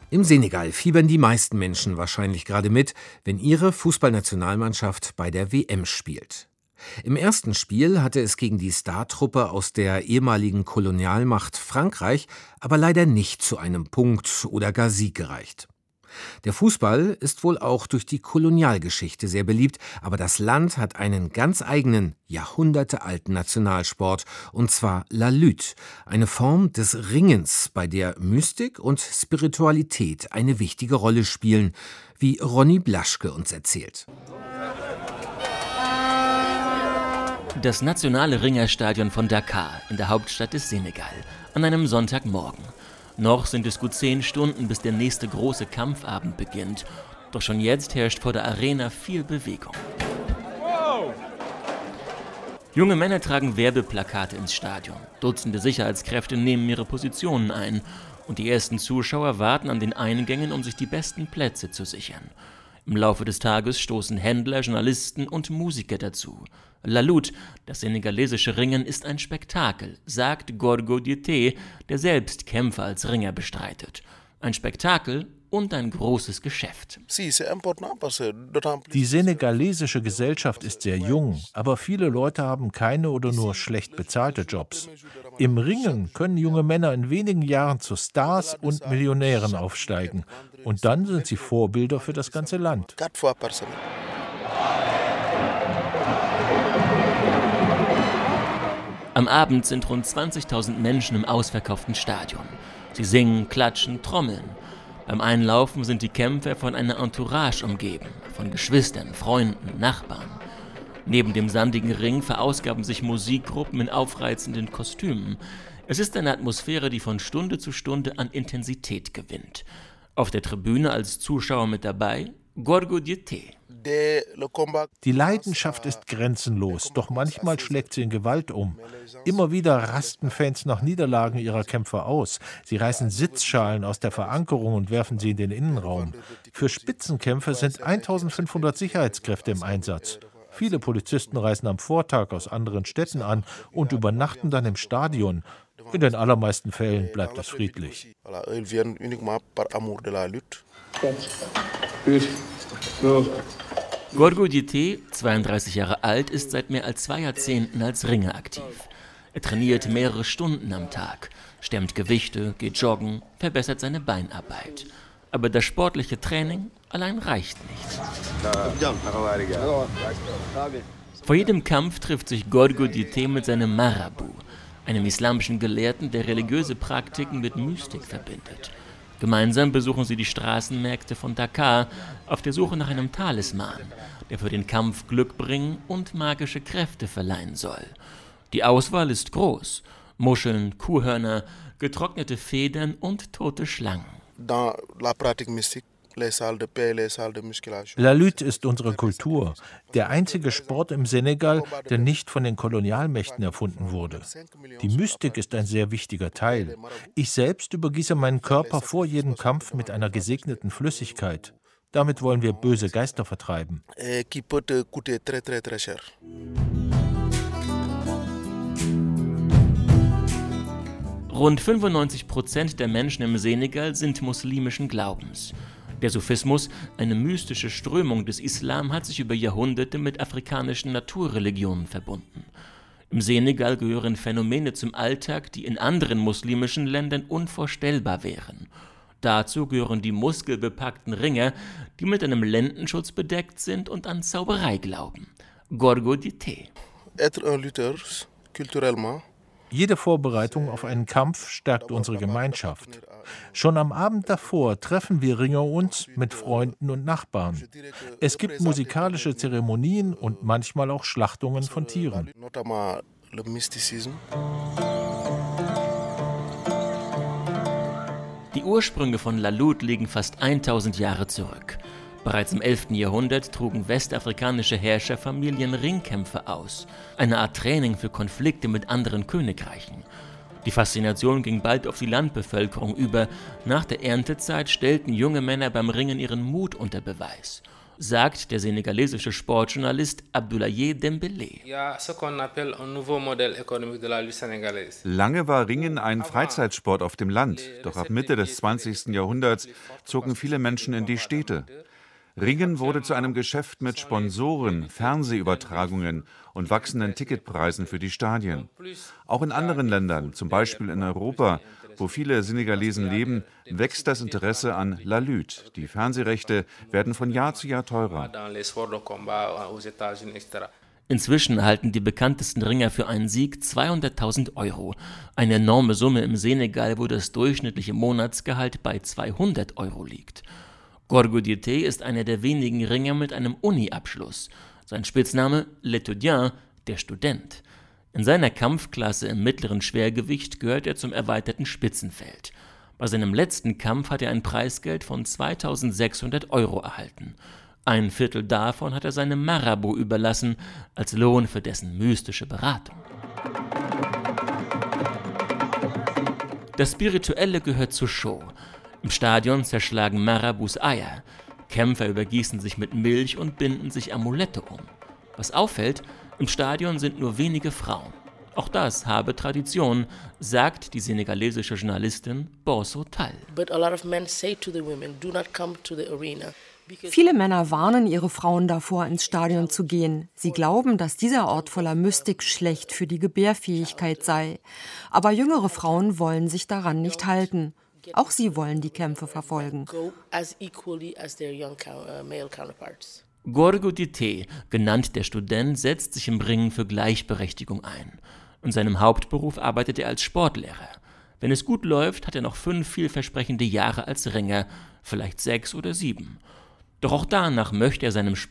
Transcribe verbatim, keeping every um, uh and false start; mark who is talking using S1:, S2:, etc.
S1: Im Senegal fiebern die meisten Menschen wahrscheinlich gerade mit, wenn ihre Fußballnationalmannschaft bei der W M spielt. Im ersten Spiel hatte es gegen die Startruppe aus der ehemaligen Kolonialmacht Frankreich aber leider nicht zu einem Punkt oder gar Sieg gereicht. Der Fußball ist wohl auch durch die Kolonialgeschichte sehr beliebt, aber das Land hat einen ganz eigenen, jahrhundertealten Nationalsport, und zwar La Lutte, eine Form des Ringens, bei der Mystik und Spiritualität eine wichtige Rolle spielen, wie Ronny Blaschke uns erzählt.
S2: Das nationale Ringerstadion von Dakar in der Hauptstadt des Senegal an einem Sonntagmorgen. Noch sind es gut zehn Stunden, bis der nächste große Kampfabend beginnt. Doch schon jetzt herrscht vor der Arena viel Bewegung. Wow. Junge Männer tragen Werbeplakate ins Stadion. Dutzende Sicherheitskräfte nehmen ihre Positionen ein. Und die ersten Zuschauer warten an den Eingängen, um sich die besten Plätze zu sichern. Im Laufe des Tages stoßen Händler, Journalisten und Musiker dazu. La Lutte, das senegalesische Ringen, ist ein Spektakel, sagt Gorgo Diété, der selbst Kämpfe als Ringer bestreitet. Ein Spektakel und ein großes Geschäft.
S3: Die senegalesische Gesellschaft ist sehr jung, aber viele Leute haben keine oder nur schlecht bezahlte Jobs. Im Ringen können junge Männer in wenigen Jahren zu Stars und Millionären aufsteigen. Und dann sind sie Vorbilder für das ganze Land.
S2: Am Abend sind rund zwanzigtausend Menschen im ausverkauften Stadion. Sie singen, klatschen, trommeln. Beim Einlaufen sind die Kämpfer von einer Entourage umgeben, von Geschwistern, Freunden, Nachbarn. Neben dem sandigen Ring verausgaben sich Musikgruppen in aufreizenden Kostümen. Es ist eine Atmosphäre, die von Stunde zu Stunde an Intensität gewinnt. Auf der Tribüne als Zuschauer mit dabei Gorgo Diété.
S3: Die Leidenschaft ist grenzenlos, doch manchmal schlägt sie in Gewalt um. Immer wieder rasten Fans nach Niederlagen ihrer Kämpfer aus. Sie reißen Sitzschalen aus der Verankerung und werfen sie in den Innenraum. Für Spitzenkämpfer sind eintausendfünfhundert Sicherheitskräfte im Einsatz. Viele Polizisten reisen am Vortag aus anderen Städten an und übernachten dann im Stadion. In den allermeisten Fällen bleibt es friedlich.
S2: Gorgo Diété, zweiunddreißig Jahre alt, ist seit mehr als zwei Jahrzehnten als Ringer aktiv. Er trainiert mehrere Stunden am Tag, stemmt Gewichte, geht joggen, verbessert seine Beinarbeit. Aber das sportliche Training allein reicht nicht. Vor jedem Kampf trifft sich Gorgo Diété mit seinem Marabu, einem islamischen Gelehrten, der religiöse Praktiken mit Mystik verbindet. Gemeinsam besuchen sie die Straßenmärkte von Dakar auf der Suche nach einem Talisman, der für den Kampf Glück bringen und magische Kräfte verleihen soll. Die Auswahl ist groß: Muscheln, Kuhhörner, getrocknete Federn und tote Schlangen.
S3: La Lutte ist unsere Kultur, der einzige Sport im Senegal, der nicht von den Kolonialmächten erfunden wurde. Die Mystik ist ein sehr wichtiger Teil. Ich selbst übergieße meinen Körper vor jedem Kampf mit einer gesegneten Flüssigkeit. Damit wollen wir böse Geister vertreiben.
S2: Rund fünfundneunzig Prozent der Menschen im Senegal sind muslimischen Glaubens. Der Sufismus, eine mystische Strömung des Islam, hat sich über Jahrhunderte mit afrikanischen Naturreligionen verbunden. Im Senegal gehören Phänomene zum Alltag, die in anderen muslimischen Ländern unvorstellbar wären. Dazu gehören die muskelbepackten Ringer, die mit einem Lendenschutz bedeckt sind und an Zauberei glauben. Gorgo Diété.
S3: Jede Vorbereitung auf einen Kampf stärkt unsere Gemeinschaft. Schon am Abend davor treffen wir Ringer uns mit Freunden und Nachbarn. Es gibt musikalische Zeremonien und manchmal auch Schlachtungen von Tieren.
S2: Die Ursprünge von La Lutte liegen fast tausend Jahre zurück. Bereits im elften Jahrhundert trugen westafrikanische Herrscherfamilien Ringkämpfe aus, eine Art Training für Konflikte mit anderen Königreichen. Die Faszination ging bald auf die Landbevölkerung über. Nach der Erntezeit stellten junge Männer beim Ringen ihren Mut unter Beweis. sagt der senegalesische Sportjournalist Abdoulaye Dembélé.
S4: Lange war Ringen ein Freizeitsport auf dem Land, doch ab Mitte des zwanzigsten Jahrhunderts zogen viele Menschen in die Städte. Ringen wurde zu einem Geschäft mit Sponsoren, Fernsehübertragungen und wachsenden Ticketpreisen für die Stadien. Auch in anderen Ländern, zum Beispiel in Europa, wo viele Senegalesen leben, wächst das Interesse an La Lutte. Die Fernsehrechte werden von Jahr zu Jahr teurer.
S2: Inzwischen erhalten die bekanntesten Ringer für einen Sieg zweihunderttausend Euro. Eine enorme Summe im Senegal, wo das durchschnittliche Monatsgehalt bei zweihundert Euro liegt. Gorgui Diété ist einer der wenigen Ringer mit einem Uni-Abschluss. Sein Spitzname L'Étudiant, der Student. In seiner Kampfklasse im mittleren Schwergewicht gehört er zum erweiterten Spitzenfeld. Bei seinem letzten Kampf hat er ein Preisgeld von zweitausendsechshundert Euro erhalten. Ein Viertel davon hat er seinem Marabout überlassen, als Lohn für dessen mystische Beratung. Das Spirituelle gehört zur Show. Im Stadion zerschlagen Marabouts Eier. Kämpfer übergießen sich mit Milch und binden sich Amulette um. Was auffällt, im Stadion sind nur wenige Frauen. Auch das habe Tradition, sagt die senegalesische Journalistin Borso Tall.
S5: Viele Männer warnen ihre Frauen davor, ins Stadion zu gehen. Sie glauben, dass dieser Ort voller Mystik schlecht für die Gebärfähigkeit sei. Aber jüngere Frauen wollen sich daran nicht halten. Auch sie wollen die Kämpfe verfolgen.
S2: Gorgui Diété, genannt der Student, setzt sich im Ringen für Gleichberechtigung ein. In seinem Hauptberuf arbeitet er als Sportlehrer. Wenn es gut läuft, hat er noch fünf vielversprechende Jahre als Ringer, vielleicht sechs oder sieben. Doch auch danach möchte er seinem Sport